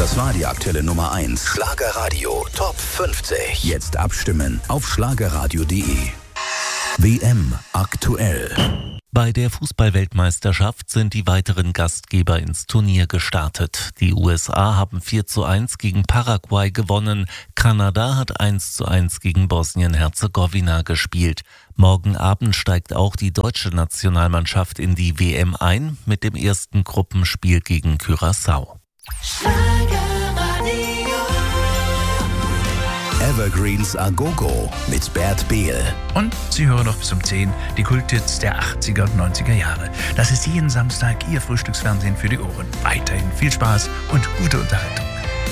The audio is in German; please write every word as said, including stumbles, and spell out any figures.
Das war die aktuelle Nummer eins. Schlagerradio Top fünfzig. Jetzt abstimmen auf schlagerradio punkt de. W M aktuell. Bei der Fußball-Weltmeisterschaft sind die weiteren Gastgeber ins Turnier gestartet. Die U S A haben vier zu eins gegen Paraguay gewonnen. Kanada hat eins zu eins gegen Bosnien-Herzegowina gespielt. Morgen Abend steigt auch die deutsche Nationalmannschaft in die W M ein mit dem ersten Gruppenspiel gegen Curaçao. Evergreens a Go-Go mit Bert Behl. Und Sie hören noch bis um zehn die Kulthits der achtziger und neunziger Jahre. Das ist jeden Samstag Ihr Frühstücksfernsehen für die Ohren. Weiterhin viel Spaß und gute Unterhaltung.